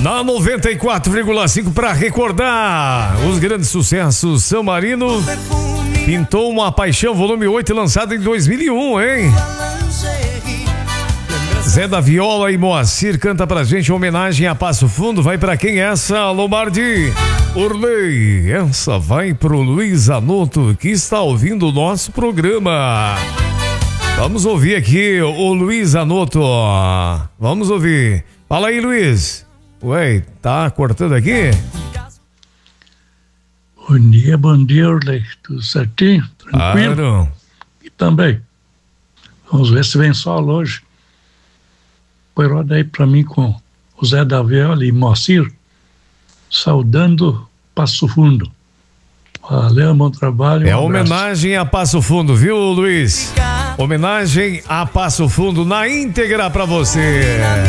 Na 94,5 para recordar os grandes sucessos. São Marino pintou uma paixão, volume 8, lançado em 2001, hein? Zé da Viola e Moacir canta pra gente homenagem a Passo Fundo. Vai pra quem essa, Lombardi? Orley, essa vai pro Luiz Zanotto, que está ouvindo o nosso programa. Vamos ouvir aqui o Luiz Zanotto. Vamos ouvir. Fala aí, Luiz. Ué, tá cortando aqui? Bom dia, Orley. Tudo certinho? Tranquilo? Claro. E também. Vamos ver se vem sol hoje. Põe roda aí pra mim com o Zé da Viola e Moacir, saudando Passo Fundo. Valeu, bom trabalho. É homenagem a Passo Fundo, viu, Luiz? Homenagem a Passo Fundo na íntegra pra você.